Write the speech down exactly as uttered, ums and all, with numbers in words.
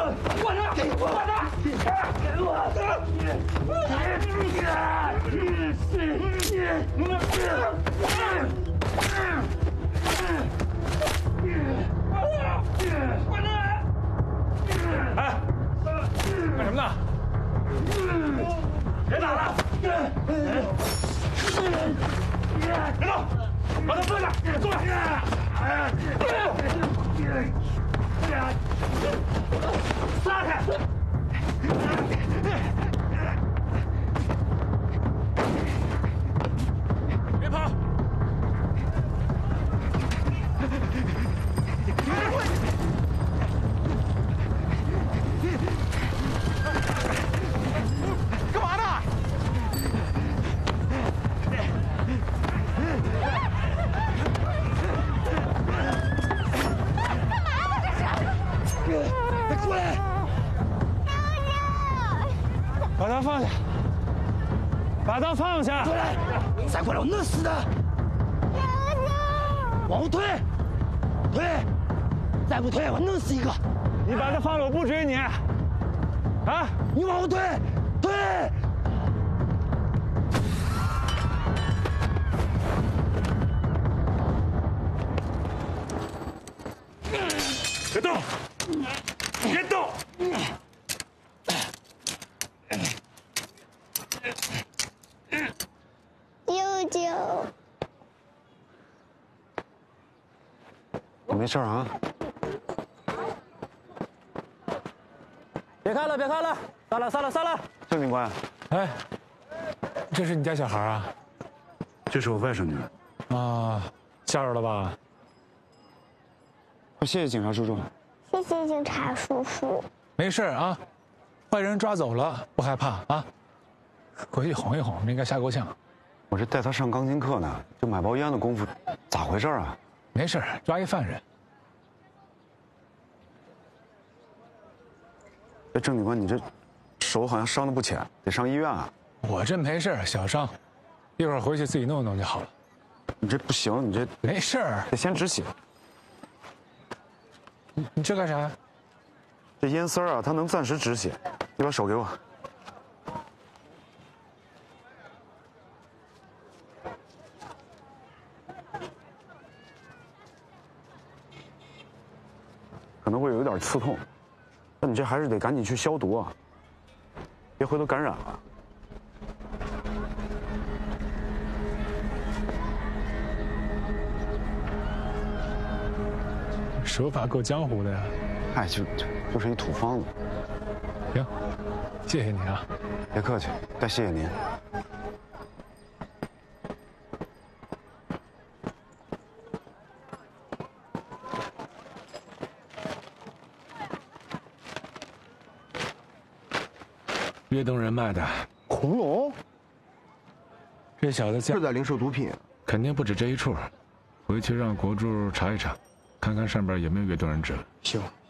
我的，给我的，给我的！ 哎，干什么呢？别打了！别动！把他放下！坐下！撒开！别跑！干嘛呢？ 快出来！ 把刀放下！把刀放下！ 过来！再过来我弄死的！往后退！退！再不退我弄死一个！ 你把他放了，我不追你。啊！ 你往后退！退！ 别动！别动！ 舅舅， 你没事啊？ 别看了，别看了，散了，散了，散了。 郑警官， 哎，这是你家小孩啊？ 这是我外甥女。 啊，吓着了吧？ 谢谢警察叔叔。 谢谢警察叔叔。 没事啊，坏人抓走了，不害怕啊。回去哄一哄，应该吓够呛。 我这带他上钢琴课呢，就买包烟的功夫，咋回事啊？ 没事，抓一犯人。 这郑警官，你这手好像伤得不浅，得上医院啊。 我这没事，小伤，一会儿回去自己弄弄就好了。 你这不行，你这没事儿， 得先止血。 你你这干啥呀？ 这烟丝儿啊，它能暂时止血。你把手给我。可能会有一点刺痛，但你这还是得赶紧去消毒啊，别回头感染了。 手法够江湖的呀。 哎，就就就是一土方子。 行，谢谢你啊。 别客气，该谢谢您。 跃动人脉的红龙， 这小子是在零售毒品。 肯定不止这一处，回去让国柱查一查，看看上边有没有跃动人质。 行。